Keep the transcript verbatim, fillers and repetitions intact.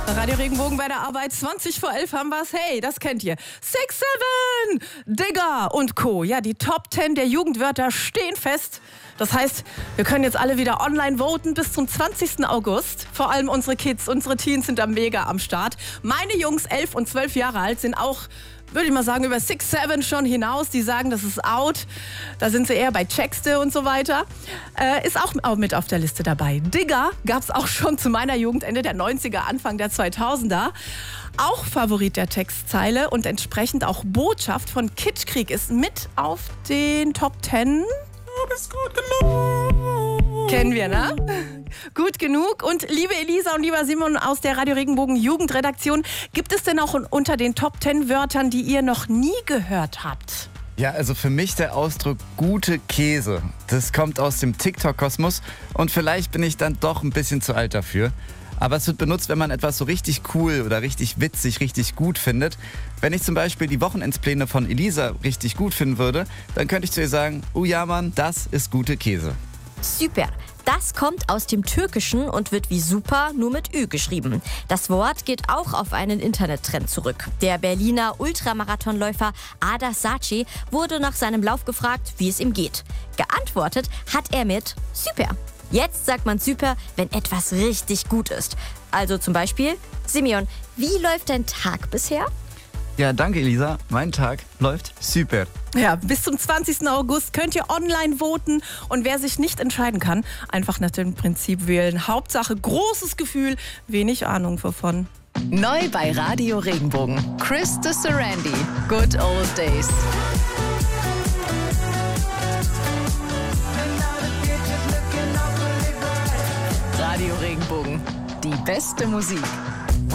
Radio Regenbogen bei der Arbeit, zwanzig vor elf haben wir's. Hey, das kennt ihr. Six Seven, Digger und Co. Ja, die Top zehn der Jugendwörter stehen fest. Das heißt, wir können jetzt alle wieder online voten bis zum zwanzigsten August. Vor allem unsere Kids, unsere Teens sind da mega am Start. Meine Jungs, elf und zwölf Jahre alt, sind auch, würde ich mal sagen, über Six Seven schon hinaus. Die sagen, das ist out. Da sind sie eher bei Checkste und so weiter. Äh, ist auch, auch mit auf der Liste dabei. Digger gab es auch schon zu meiner Jugend, Ende der neunziger, Anfang der zweitausender. Auch Favorit der Textzeile und entsprechend auch Botschaft von Kitschkrieg ist mit auf den Top zehn. Du bist gut genug. Kennen wir, ne? Gut genug. Und liebe Elisa und lieber Simon aus der Radio Regenbogen Jugendredaktion, gibt es denn auch unter den Top zehn Wörtern, die ihr noch nie gehört habt? Ja, also für mich der Ausdruck gute Käse. Das kommt aus dem TikTok-Kosmos und vielleicht bin ich dann doch ein bisschen zu alt dafür. Aber es wird benutzt, wenn man etwas so richtig cool oder richtig witzig, richtig gut findet. Wenn ich zum Beispiel die Wochenendspläne von Elisa richtig gut finden würde, dann könnte ich zu ihr sagen, oh ja Mann, das ist gute Käse. Super. Das kommt aus dem Türkischen und wird wie super nur mit Ü geschrieben. Das Wort geht auch auf einen Internettrend zurück. Der Berliner Ultramarathonläufer Adas Saci wurde nach seinem Lauf gefragt, wie es ihm geht. Geantwortet hat er mit super. Jetzt sagt man super, wenn etwas richtig gut ist. Also zum Beispiel, Simeon, wie läuft dein Tag bisher? Ja, danke Elisa. Mein Tag läuft super. Ja, bis zum zwanzigsten August könnt ihr online voten. Und wer sich nicht entscheiden kann, einfach nach dem Prinzip wählen. Hauptsache großes Gefühl, wenig Ahnung wovon. Neu bei Radio Regenbogen. Chris de Sarandi. Good Old Days. Radio Regenbogen. Die beste Musik.